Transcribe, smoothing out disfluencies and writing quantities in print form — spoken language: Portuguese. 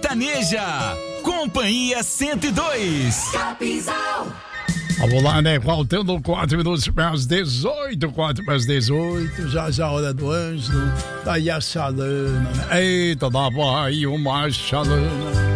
Sertaneja. Companhia 102. Capinzal. Vamos lá, né? Faltando 4 minutos para as 18, 4 para as 18. Já a hora do Ângelo. Daí a Chalana, né? Eita, dava aí uma Chalana.